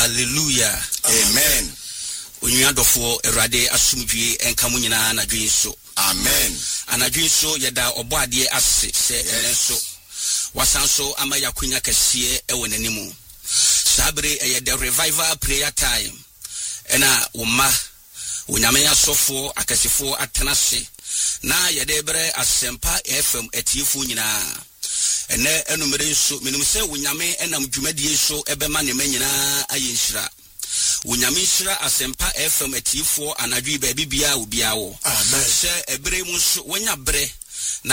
Hallelujah. Amen. Unyadofo erade asumdwe enka mu nyina na dwen so. Amen. Anadwen so yeda oboade ase se enenso. Wasanso ama yakunya kese ewo nanimu. Sabre the revival prayer time. Ena woma unyame asofo akasefo atenase na yedebre asempa FM etifu nyina. Ene enumere so minum se unyame enam dwumadie so ebema ne manyina ayenhira. Unyame hira asempa FM etifu anadwi ba bibia obia wo. Amen. Se ebre mu so wonya bre